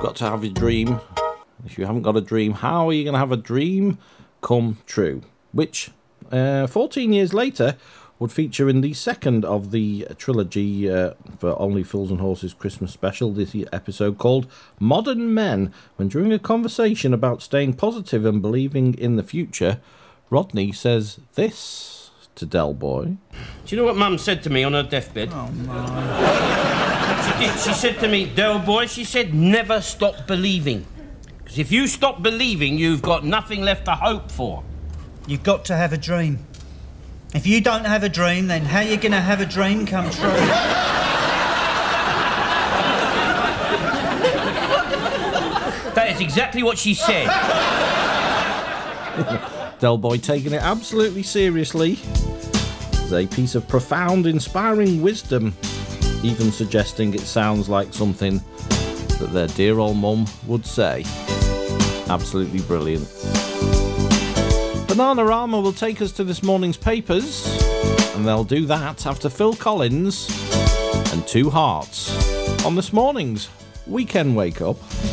got to have your dream. If you haven't got a dream, how are you going to have a dream come true? Which, 14 years later, would feature in the second of the trilogy for Only Fools and Horses Christmas special, this episode called Modern Men, when during a conversation about staying positive and believing in the future, Rodney says this to Del Boy. Do you know what Mum said to me on her deathbed? Oh, Mum. She said to me, Del Boy, she said, never stop believing. Because if you stop believing, you've got nothing left to hope for. You've got to have a dream. If you don't have a dream, then how are you going to have a dream come true? That is exactly what she said. Del Boy taking it absolutely seriously. It's a piece of profound, inspiring wisdom, even suggesting it sounds like something that their dear old mum would say. Absolutely brilliant. Bananarama will take us to this morning's papers, and they'll do that after Phil Collins and Two Hearts on this morning's Weekend Wake Up.